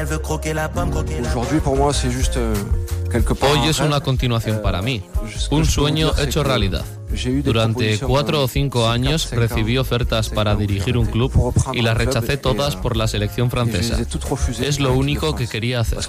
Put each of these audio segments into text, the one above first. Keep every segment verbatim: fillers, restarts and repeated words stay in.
Hoy es una continuación para mí, un sueño hecho realidad. Durante cuatro o cinco años recibí ofertas para dirigir un club y las rechacé todas por la selección francesa. Es lo único que quería hacer.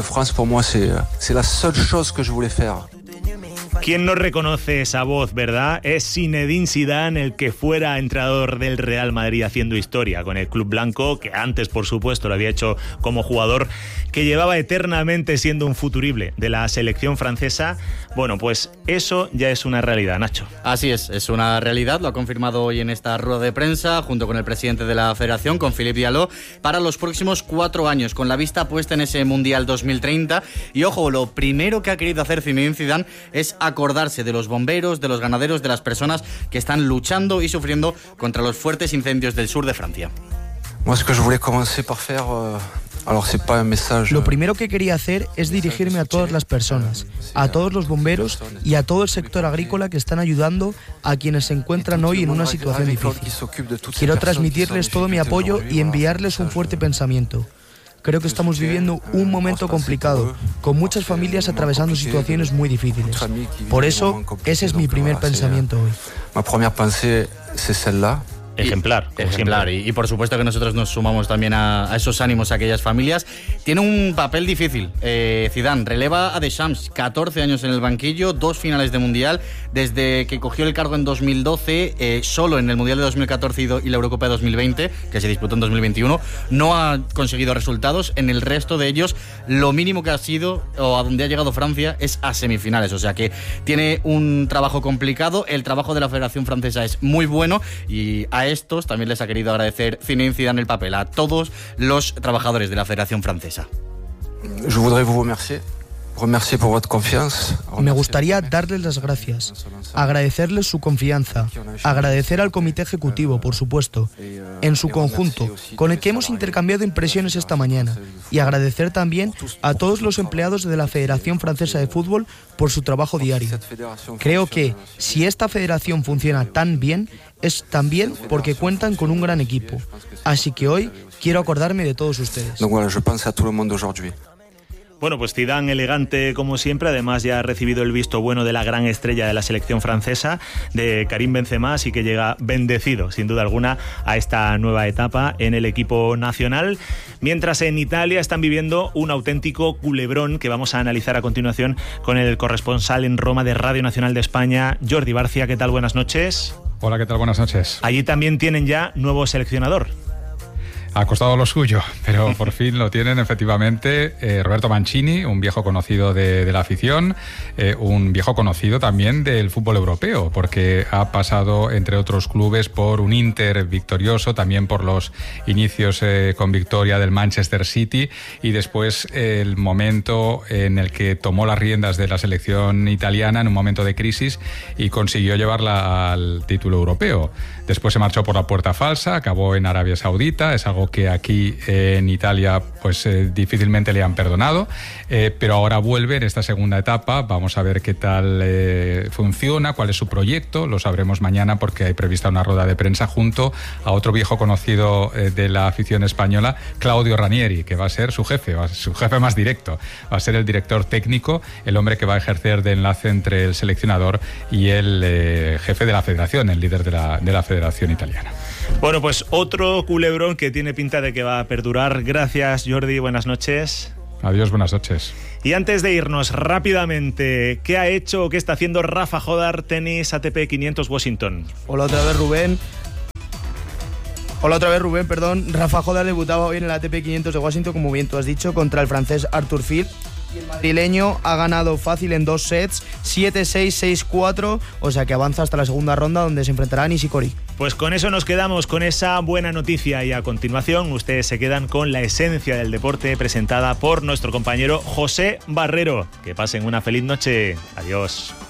¿Quién no reconoce esa voz, verdad? Es Zinedine Zidane, el que fuera entrenador del Real Madrid haciendo historia con el club blanco, que antes, por supuesto, lo había hecho como jugador, que llevaba eternamente siendo un futurible de la selección francesa. Bueno, pues eso ya es una realidad, Nacho. Así es, es una realidad, lo ha confirmado hoy en esta rueda de prensa, junto con el presidente de la federación, con Philippe Diallo, para los próximos cuatro años, con la vista puesta en ese Mundial dos mil treinta. Y ojo, lo primero que ha querido hacer Zinedine Zidane es acordarse de los bomberos, de los ganaderos, de las personas que están luchando y sufriendo contra los fuertes incendios del sur de Francia. Lo primero que quería hacer es dirigirme a todas las personas, a todos los bomberos y a todo el sector agrícola que están ayudando a quienes se encuentran hoy en una situación difícil. Quiero transmitirles todo mi apoyo y enviarles un fuerte pensamiento. Creo que estamos viviendo un momento complicado, con muchas familias atravesando situaciones muy difíciles. Por eso, ese es mi primer pensamiento hoy. Ejemplar, como ejemplar. Y, y por supuesto que nosotros nos sumamos también a, a esos ánimos a aquellas familias. Tiene un papel difícil. Eh, Zidane releva a Deschamps, catorce años en el banquillo, dos finales de Mundial. Desde que cogió el cargo en dos mil doce, eh, solo en el Mundial de dos mil catorce y, do, y la Eurocopa de dos mil veinte, que se disputó en dos mil veintiuno, no ha conseguido resultados. En el resto de ellos, lo mínimo que ha sido, o a donde ha llegado Francia, es a semifinales. O sea que tiene un trabajo complicado. El trabajo de la Federación Francesa es muy bueno y a estos también les ha querido agradecer Zinedine Zidane el papel, a todos los trabajadores de la Federación Francesa. Je voudrais vous remercier. Me gustaría darles las gracias, agradecerles su confianza, agradecer al comité ejecutivo, por supuesto, en su conjunto, con el que hemos intercambiado impresiones esta mañana, y agradecer también a todos los empleados de la Federación Francesa de Fútbol por su trabajo diario. Creo que si esta federación funciona tan bien, es también porque cuentan con un gran equipo. Así que hoy quiero acordarme de todos ustedes. Bueno, pues Zidane elegante como siempre, además ya ha recibido el visto bueno de la gran estrella de la selección francesa, de Karim Benzema, así que llega bendecido, sin duda alguna, a esta nueva etapa en el equipo nacional. Mientras en Italia están viviendo un auténtico culebrón que vamos a analizar a continuación con el corresponsal en Roma de Radio Nacional de España, Jordi Barcia. ¿Qué tal? Buenas noches. Hola, ¿qué tal? Buenas noches. Allí también tienen ya nuevo seleccionador. Ha costado lo suyo, pero por fin lo tienen efectivamente eh, Roberto Mancini, un viejo conocido de, de la afición, eh, un viejo conocido también del fútbol europeo, porque ha pasado, entre otros clubes, por un Inter victorioso, también por los inicios eh, con victoria del Manchester City, y después eh, el momento en el que tomó las riendas de la selección italiana en un momento de crisis y consiguió llevarla al título europeo. Después se marchó por la puerta falsa, acabó en Arabia Saudita, es algo que aquí eh, en Italia pues eh, difícilmente le han perdonado, eh, pero ahora vuelve en esta segunda etapa. Vamos a ver qué tal eh, funciona, cuál es su proyecto, lo sabremos mañana porque hay prevista una rueda de prensa junto a otro viejo conocido eh, de la afición española, Claudio Ranieri, que va a ser su jefe, va a ser su jefe más directo, va a ser el director técnico, el hombre que va a ejercer de enlace entre el seleccionador y el eh, jefe de la federación, el líder de la, de la federación italiana. Bueno, pues otro culebrón que tiene pinta de que va a perdurar. Gracias, Jordi, buenas noches. Adiós, buenas noches. Y antes de irnos rápidamente, ¿qué ha hecho o qué está haciendo Rafa Jodar, tenis A T P quinientos Washington? Hola otra vez, Rubén. Hola otra vez, Rubén, perdón. Rafa Jodar debutaba hoy en el A T P quinientos de Washington, como bien tú has dicho, contra el francés Arthur Fils. Y el madrileño ha ganado fácil en dos sets, siete seis, seis cuatro, o sea que avanza hasta la segunda ronda, donde se enfrentará a Nishikori. Pues con eso nos quedamos, con esa buena noticia, y a continuación ustedes se quedan con la esencia del deporte presentada por nuestro compañero José Barrero. Que pasen una feliz noche. Adiós.